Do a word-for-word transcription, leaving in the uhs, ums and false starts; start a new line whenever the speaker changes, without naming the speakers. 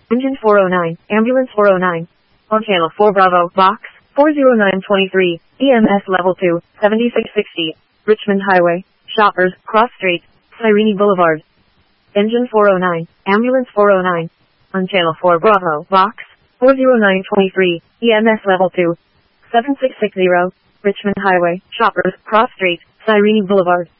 Engine four oh nine, Ambulance four oh nine. On Channel four Bravo, Box four oh nine twenty-three, E M S Level two, seventy-six sixty, Richmond Highway, Shoppers, Cross Street, Cyrene Boulevard. Engine four oh nine, Ambulance four oh nine. On Channel four Bravo, Box four oh nine twenty-three, E M S Level two, seventy-six sixty, Richmond Highway, Shoppers, Cross Street, Cyrene Boulevard.